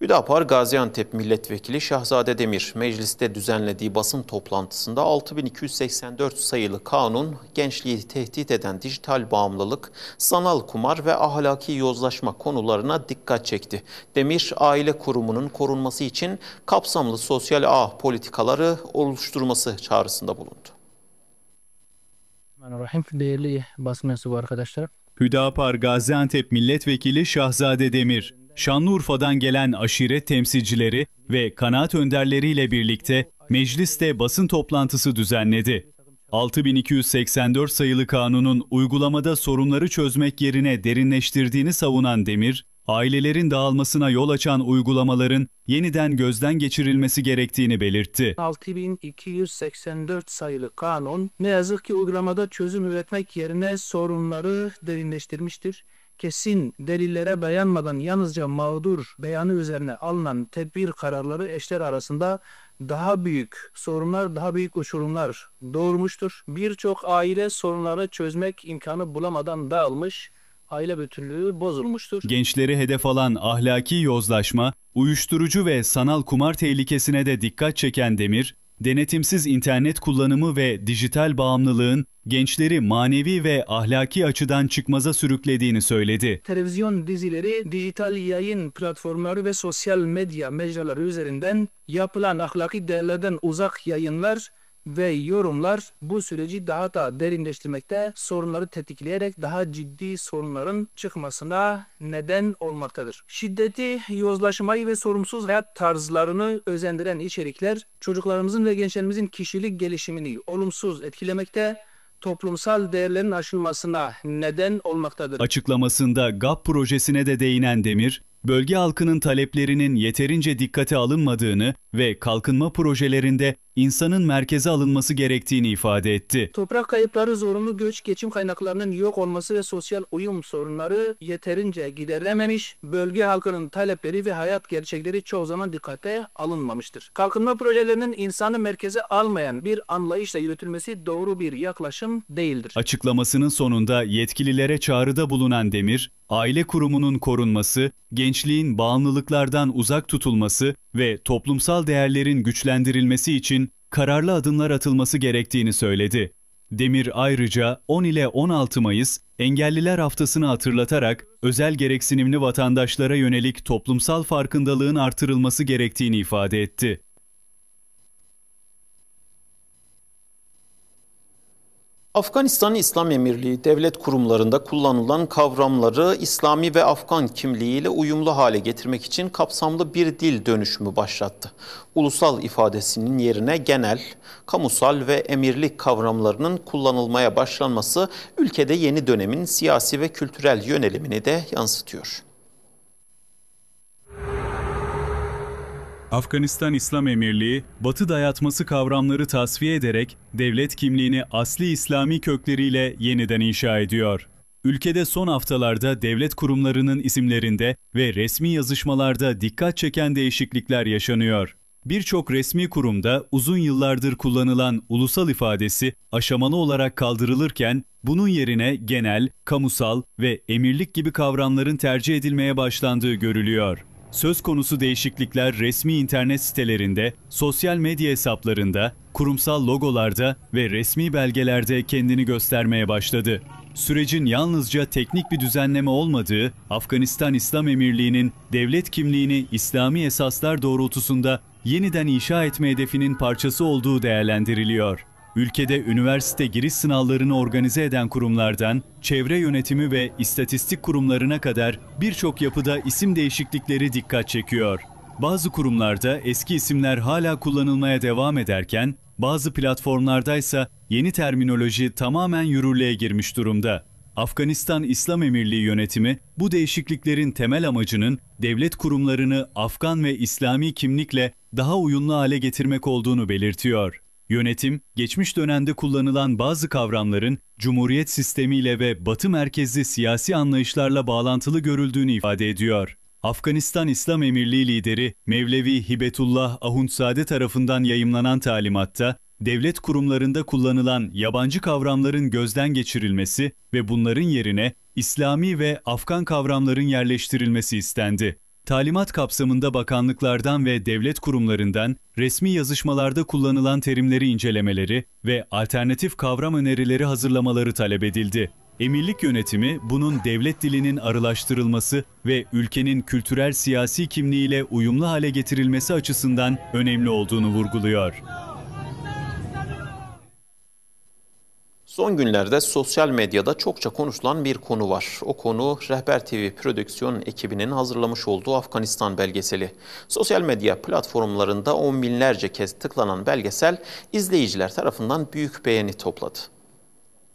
Hüdapar Gaziantep Milletvekili Şahzade Demir, mecliste düzenlediği basın toplantısında 6284 sayılı kanun, gençliği tehdit eden dijital bağımlılık, sanal kumar ve ahlaki yozlaşma konularına dikkat çekti. Demir, aile kurumunun korunması için kapsamlı sosyal ağ politikaları oluşturması çağrısında bulundu. Değerli basın mensubu arkadaşlar. Hüdapar Gaziantep Milletvekili Şahzade Demir, Şanlıurfa'dan gelen aşiret temsilcileri ve kanaat önderleriyle birlikte mecliste basın toplantısı düzenledi. 6284 sayılı kanunun uygulamada sorunları çözmek yerine derinleştirdiğini savunan Demir, ailelerin dağılmasına yol açan uygulamaların yeniden gözden geçirilmesi gerektiğini belirtti. 6284 sayılı kanun ne yazık ki uygulamada çözüm üretmek yerine sorunları derinleştirmiştir. Kesin delillere dayanmadan yalnızca mağdur beyanı üzerine alınan tedbir kararları eşler arasında daha büyük sorunlar, daha büyük uçurumlar doğurmuştur. Birçok aile sorunları çözmek imkanı bulamadan dağılmış, aile bütünlüğü bozulmuştur. Gençleri hedef alan ahlaki yozlaşma, uyuşturucu ve sanal kumar tehlikesine de dikkat çeken Demir, denetimsiz internet kullanımı ve dijital bağımlılığın gençleri manevi ve ahlaki açıdan çıkmaza sürüklediğini söyledi. Televizyon dizileri, dijital yayın platformları ve sosyal medya mecraları üzerinden yapılan ahlaki değerlerden uzak yayınlar ve yorumlar bu süreci daha da derinleştirmekte, sorunları tetikleyerek daha ciddi sorunların çıkmasına neden olmaktadır. Şiddeti, yozlaşmayı ve sorumsuz hayat tarzlarını özendiren içerikler çocuklarımızın ve gençlerimizin kişilik gelişimini olumsuz etkilemekte, toplumsal değerlerin aşılmasına neden olmaktadır. Açıklamasında GAP projesine de değinen Demir, bölge halkının taleplerinin yeterince dikkate alınmadığını ve kalkınma projelerinde insanın merkeze alınması gerektiğini ifade etti. Toprak kayıpları, zorunlu göç, geçim kaynaklarının yok olması ve sosyal uyum sorunları yeterince giderilememiş, bölge halkının talepleri ve hayat gerçekleri çoğu zaman dikkate alınmamıştır. Kalkınma projelerinin insanı merkeze almayan bir anlayışla yürütülmesi doğru bir yaklaşım değildir. Açıklamasının sonunda yetkililere çağrıda bulunan Demir, aile kurumunun korunması, gençliğin bağımlılıklardan uzak tutulması ve toplumsal değerlerin güçlendirilmesi için kararlı adımlar atılması gerektiğini söyledi. Demir ayrıca 10 ile 16 Mayıs Engelliler Haftası'nı hatırlatarak özel gereksinimli vatandaşlara yönelik toplumsal farkındalığın artırılması gerektiğini ifade etti. Afganistan İslam Emirliği devlet kurumlarında kullanılan kavramları İslami ve Afgan kimliğiyle uyumlu hale getirmek için kapsamlı bir dil dönüşümü başlattı. Ulusal ifadesinin yerine genel, kamusal ve emirlik kavramlarının kullanılmaya başlanması ülkede yeni dönemin siyasi ve kültürel yönelimini de yansıtıyor. Afganistan İslam Emirliği, Batı dayatması kavramları tasfiye ederek devlet kimliğini asli İslami kökleriyle yeniden inşa ediyor. Ülkede son haftalarda devlet kurumlarının isimlerinde ve resmi yazışmalarda dikkat çeken değişiklikler yaşanıyor. Birçok resmi kurumda uzun yıllardır kullanılan ulusal ifadesi aşamalı olarak kaldırılırken, bunun yerine genel, kamusal ve emirlik gibi kavramların tercih edilmeye başlandığı görülüyor. Söz konusu değişiklikler resmi internet sitelerinde, sosyal medya hesaplarında, kurumsal logolarda ve resmi belgelerde kendini göstermeye başladı. Sürecin yalnızca teknik bir düzenleme olmadığı, Afganistan İslam Emirliği'nin devlet kimliğini İslami esaslar doğrultusunda yeniden inşa etme hedefinin parçası olduğu değerlendiriliyor. Ülkede üniversite giriş sınavlarını organize eden kurumlardan, çevre yönetimi ve istatistik kurumlarına kadar birçok yapıda isim değişiklikleri dikkat çekiyor. Bazı kurumlarda eski isimler hala kullanılmaya devam ederken, bazı platformlardaysa yeni terminoloji tamamen yürürlüğe girmiş durumda. Afganistan İslam Emirliği yönetimi, bu değişikliklerin temel amacının devlet kurumlarını Afgan ve İslami kimlikle daha uyumlu hale getirmek olduğunu belirtiyor. Yönetim, geçmiş dönemde kullanılan bazı kavramların Cumhuriyet sistemiyle ve Batı merkezli siyasi anlayışlarla bağlantılı görüldüğünü ifade ediyor. Afganistan İslam Emirliği lideri Mevlevi Hibetullah Ahundzade tarafından yayımlanan talimatta, devlet kurumlarında kullanılan yabancı kavramların gözden geçirilmesi ve bunların yerine İslami ve Afgan kavramların yerleştirilmesi istendi. Talimat kapsamında bakanlıklardan ve devlet kurumlarından resmi yazışmalarda kullanılan terimleri incelemeleri ve alternatif kavram önerileri hazırlamaları talep edildi. Emirlik yönetimi bunun devlet dilinin arılaştırılması ve ülkenin kültürel siyasi kimliğiyle uyumlu hale getirilmesi açısından önemli olduğunu vurguluyor. Son günlerde sosyal medyada çokça konuşulan bir konu var. O konu Rehber TV prodüksiyon ekibinin hazırlamış olduğu Afganistan belgeseli. Sosyal medya platformlarında on binlerce kez tıklanan belgesel izleyiciler tarafından büyük beğeni topladı.